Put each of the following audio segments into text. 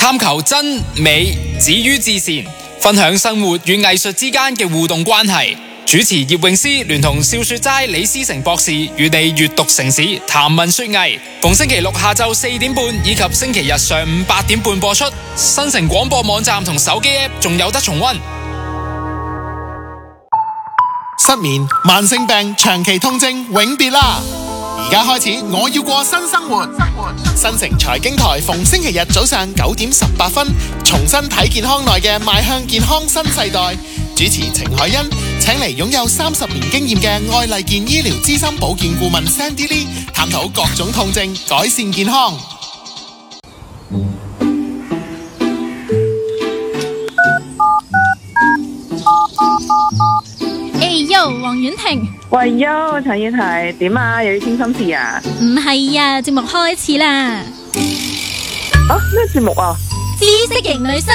探求真美止於至善，分享生活與藝術之間嘅互動關係。主持葉詠詩聯同笑說齋李思成博士與你閱讀城市談文說藝，逢星期六下晝4點半以及星期日上午8點半播出。新城廣播網站同手機 App 仲有得重溫。 失眠、慢性病、長期痛症永別啦！而家開始，我要過新生活。新城財經台逢星期日早上9點18分，重新睇健康內嘅邁向健康新世代。主持程海欣請嚟擁有30年經驗嘅愛麗健醫療資深保健顧問 Sandy Lee， 探討各種痛症，改善健康。 喲，黃婉婷。 喂喲，陳婉婷，點啊？又要傾心事啊？ 唔係啊，節目開始啦。 啊，咩節目啊？ 知識型女生。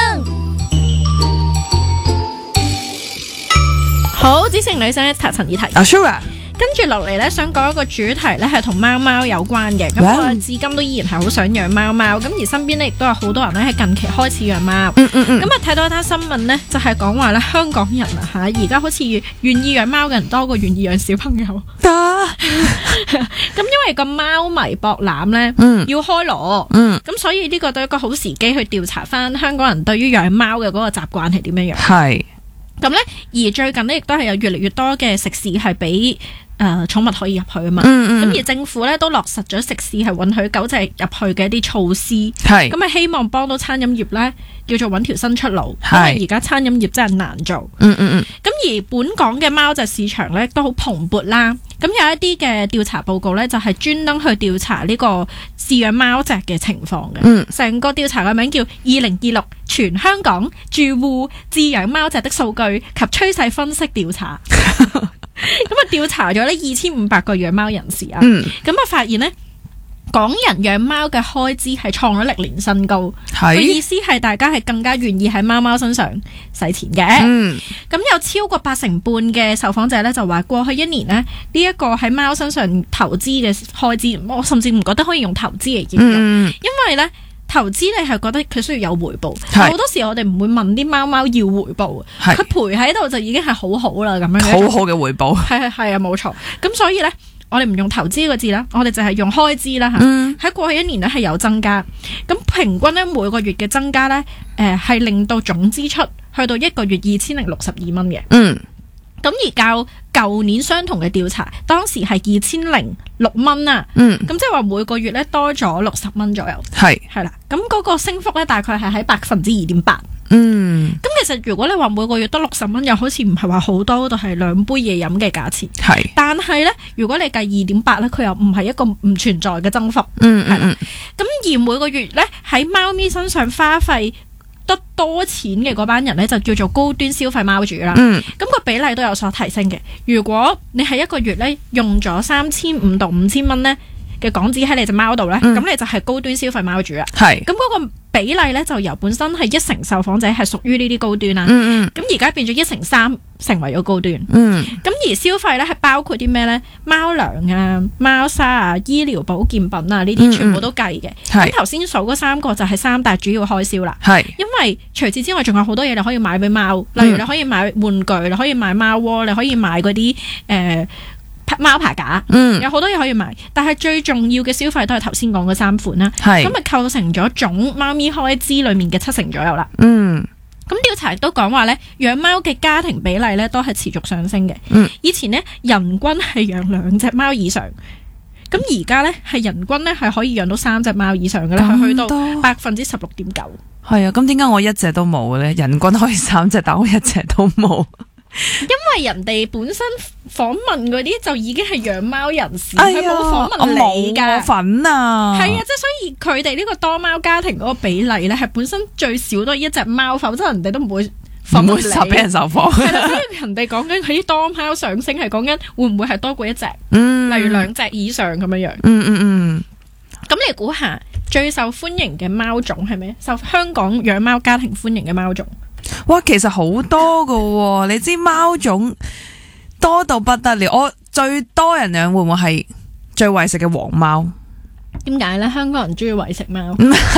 好，知識型女生一查陳議題。 Ashura。 跟住落嚟咧，想講一個主題咧，係同貓貓有關嘅。咁我至今都依然係好想養貓貓。咁而身邊咧亦都有好多人咧喺近期開始養貓。咁啊睇到一單新聞咧，就係講話咧香港人啊嚇，而家好似願意養貓嘅人多過願意養小朋友。咁因為個貓迷博覽咧要開鑼，咁所以呢個都係一個好時機去調查翻香港人對於養貓嘅嗰個習慣係點樣樣。係。咁咧，而最近咧亦都係有越嚟越多嘅食肆係俾寵物可以入去啊嘛。咁而政府咧都落實咗食肆係允許狗隻入去嘅一啲措施。係。咁啊，希望幫到餐飲業咧，叫做揾條新出路。因為而家餐飲業真係難做。咁而本港嘅貓隻市場咧都好蓬勃啦。咁有一啲嘅調查報告咧，就係專登去調查呢個飼養貓隻嘅情況嘅。成個調查嘅名叫2026全香港住戶飼養貓隻的數據及趨勢分析調查。咁啊，調查咗呢2500個養貓人士啊。咁啊，發現呢港人養貓嘅開支係創咗歷年新高。佢意思係大家係更加願意喺貓貓身上使錢嘅。咁有超過80%嘅受訪者咧就話過去一年呢，呢一個喺貓身上投資嘅開支，我甚至唔覺得可以用投資嚟形容，因為呢投資你係覺得佢需要有回報，好多時我哋唔會問啲貓貓要回報，佢陪喺度就已經係好好啦，咁樣好好嘅回報。係啊，冇錯。咁所以呢，我哋唔用投資呢個字啦，我哋就係用開支啦嚇。喺過去一年咧係有增加，咁平均咧每個月嘅增加咧，係令到總支出去到一個月2062蚊嘅。咁而較舊年相同嘅調查，當時係2006蚊啊。咁即係話每個月咧多咗60蚊左右。係啦，咁嗰個升幅咧大概係喺2.8%。咁其實如果你話每個月得60蚊，又好似唔係話好多，都係2杯嘢飲嘅價錢。係，但係咧，如果你計2.8咧，佢又唔係一個唔存在嘅增幅。係啦，咁而每個月咧喺貓咪身上花費得多錢嘅嗰班人咧，就叫做高端消費貓主啦。咁個比例都有所提升嘅。如果你係一個月咧用咗3500到5000蚊咧嘅港紙喺你隻貓度咧，咁你就係高端消費貓主啦。係，咁嗰個比例咧就由本身係1成受訪者係屬於呢啲高端啦。咁而家變咗1/3成為咗高端。咁而消費咧係包括啲咩咧？貓糧啊、貓砂啊、醫療保健品啊，呢啲全部都計嘅。咁頭先數嗰3個就係3大主要開銷啦。係，因為除此之外仲有好多嘢你可以買俾貓，例如你可以買玩具，你可以買貓窩，你可以買嗰啲貓爬架，有好多嘢可以買，但係最重要嘅消費都係頭先講嘅3款啦。咁咪構成咗總貓咪開支裏面嘅7成左右啦。咁調查亦都講話咧，養貓嘅家庭比例咧都係持續上升嘅。以前咧人均係養2隻貓以上，咁而家咧係人均咧係可以養到3隻貓以上嘅咧，係去到16.9%。 係啊，咁點解我一隻都冇咧？人均可以3隻，但我一隻都冇。 因為人哋本身訪問嗰啲就已經係養貓人士，佢冇訪問你㗎。我冇份啊。係啊，即係所以佢哋呢個多貓家庭嗰個比例咧，係本身最少都係1隻貓，否則人哋都唔會訪問你。唔會實俾人受訪。係啦，所以人哋講緊佢啲多貓上升係講緊會唔會係多過1隻？例如2隻以上咁樣樣。咁你估下最受歡迎嘅貓種係咩？受香港養貓家庭歡迎嘅貓種？ 哇，其實好多噶喎，你知貓種多到不得了。我最多人養會唔會係最為食嘅黃貓？ 點解咧？香港人中意為食貓。